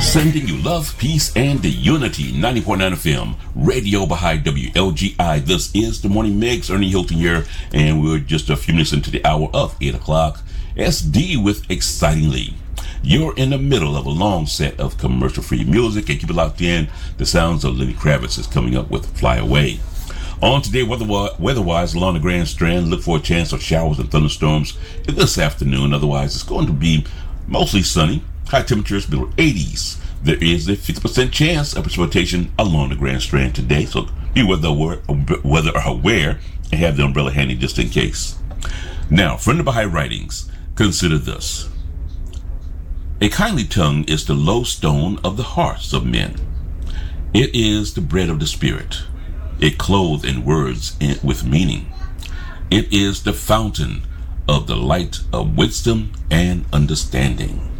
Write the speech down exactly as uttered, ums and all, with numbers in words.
Sending you love, peace, and the unity. ninety point nine F M, Radio Baha'i W L G I. This is the Morning Mix. Ernie Hilton here, and we're just a few minutes into the hour of eight o'clock. S D with Excitingly. You're in the middle of a long set of commercial-free music, and keep it locked in. The sounds of Lenny Kravitz is coming up with Fly Away. On today, weather- weather-wise, along the Grand Strand, look for a chance of showers and thunderstorms this afternoon. Otherwise, it's going to be mostly sunny. High temperatures below eighties. There is a fifty percent chance of precipitation along the Grand Strand today, so be weather aware, weather aware and have the umbrella handy just in case. Now, from the Baha'i writings, consider this. A kindly tongue is the lodestone of the hearts of men. It is the bread of the spirit. It clothed in words with meaning. It is the fountain of the light of wisdom and understanding.